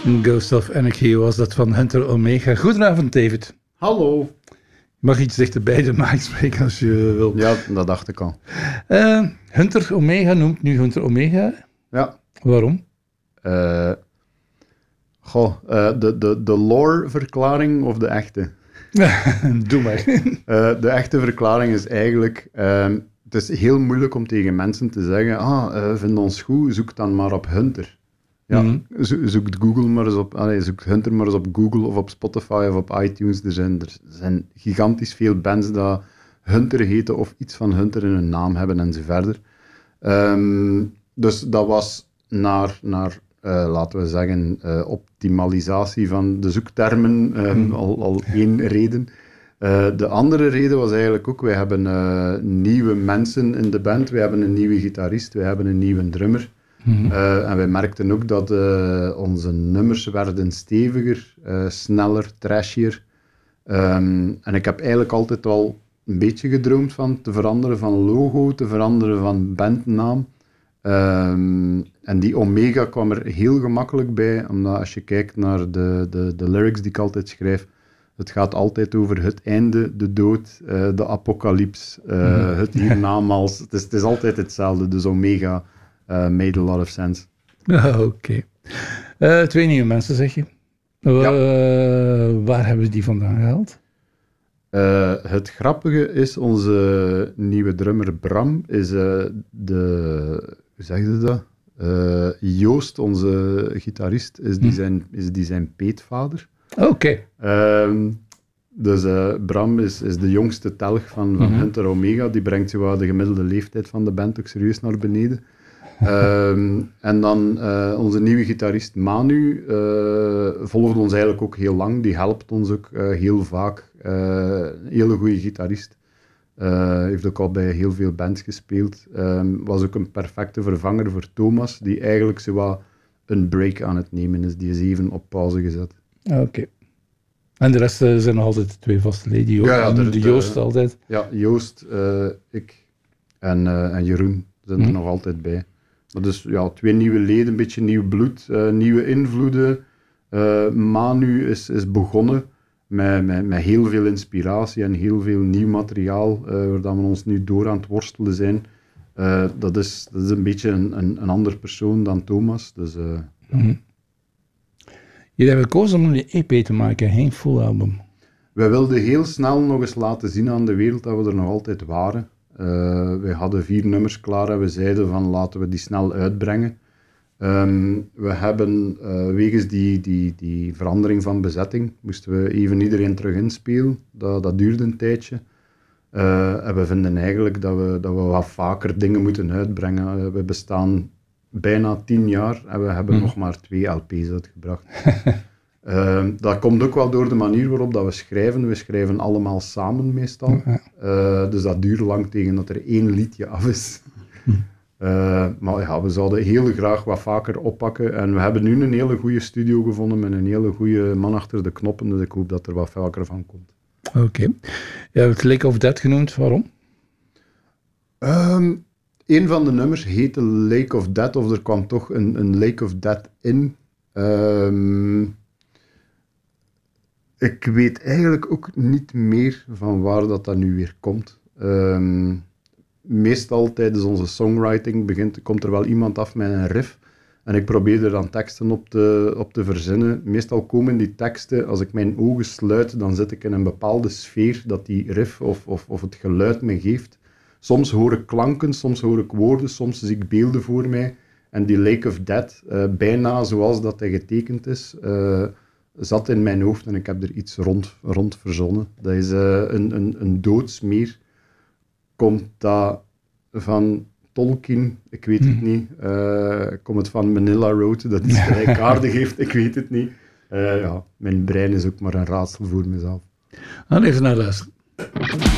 Ghost of Anarchy was dat van Hunter Omega. Goedenavond, David. Hallo. Je mag iets dichterbij de mic spreken als je wilt. Ja, dat dacht ik al. Hunter Omega noemt nu Hunter Omega. Ja. Waarom? De lore-verklaring of de echte? Doe maar. De echte verklaring is eigenlijk... het is heel moeilijk om tegen mensen te zeggen, vind ons goed, zoek dan maar op Hunter. Ja, zoek Google maar eens op... zoek Hunter maar eens op Google of op Spotify of op iTunes. Er zijn gigantisch veel bands dat Hunter heten of iets van Hunter in hun naam hebben en zo verder. Dus dat was naar laten we zeggen, optimalisatie van de zoektermen al één reden. De andere reden was eigenlijk ook, wij hebben nieuwe mensen in de band, wij hebben een nieuwe gitarist, wij hebben een nieuwe drummer. En wij merkten ook dat onze nummers werden steviger, sneller, trashier. En ik heb eigenlijk altijd al een beetje gedroomd van te veranderen van logo, te veranderen van bandnaam. En die Omega kwam er heel gemakkelijk bij, omdat als je kijkt naar de lyrics die ik altijd schrijf, het gaat altijd over het einde, de dood, de apocalyps, het hiernamaals. Het is altijd hetzelfde, dus Omega made a lot of sense. Oké. 2 nieuwe mensen, zeg je. Waar hebben ze die vandaan gehaald? Het grappige is, onze nieuwe drummer Bram is hoe zeg je dat? Joost, onze gitarist, is die zijn peetvader. Oké. Dus Bram is de jongste telg van Hunter Omega. Die brengt zowat de gemiddelde leeftijd van de band ook serieus naar beneden. En dan onze nieuwe gitarist Manu volgt ons eigenlijk ook heel lang. Die helpt ons ook heel vaak. Een hele goede gitarist. Heeft ook al bij heel veel bands gespeeld. Was ook een perfecte vervanger voor Thomas, die eigenlijk zowat een break aan het nemen is. Die is even op pauze gezet. Oké. En de rest zijn nog altijd 2 vaste leden. Joost altijd. Ja, Joost, ik en Jeroen zijn er nog altijd bij. Maar dus 2 nieuwe leden, een beetje nieuw bloed, nieuwe invloeden. Manu is begonnen met heel veel inspiratie en heel veel nieuw materiaal, waar we ons nu door aan het worstelen zijn. Dat is een beetje een ander persoon dan Thomas. Dus, Jullie hebben gekozen om een EP te maken, geen full album. Wij wilden heel snel nog eens laten zien aan de wereld dat we er nog altijd waren. Wij hadden 4 nummers klaar en we zeiden van laten we die snel uitbrengen. We hebben wegens die verandering van bezetting, moesten we even iedereen terug inspelen. Dat duurde een tijdje. En we vinden eigenlijk dat we wat vaker dingen moeten uitbrengen. We bestaan bijna 10 jaar en we hebben nog maar 2 LP's uitgebracht. Dat komt ook wel door de manier waarop dat we schrijven. We schrijven allemaal samen meestal. Dus dat duurt lang tegen dat er 1 liedje af is. Maar ja, we zouden heel graag wat vaker oppakken. En we hebben nu een hele goede studio gevonden met een hele goede man achter de knoppen. Dus ik hoop dat er wat vaker van komt. Oké. Je hebt het Lake of Death genoemd. Waarom? Een van de nummers heette Lake of Death, of er kwam toch een Lake of Death in. Ik weet eigenlijk ook niet meer van waar dat nu weer komt. Meestal tijdens onze songwriting komt er wel iemand af met een riff en ik probeer er dan teksten op te verzinnen. Meestal komen die teksten, als ik mijn ogen sluit, dan zit ik in een bepaalde sfeer dat die riff of het geluid me geeft. Soms hoor ik klanken, soms hoor ik woorden, soms zie ik beelden voor mij. En die Lake of Death, bijna zoals dat hij getekend is, zat in mijn hoofd en ik heb er iets rond verzonnen. Dat is een doodsmeer. Komt dat van Tolkien? Ik weet het niet. Komt het van Manila Road, dat iets gelijkaardig heeft? Ik weet het niet. Mijn brein is ook maar een raadsel voor mezelf. Even naar luisteren.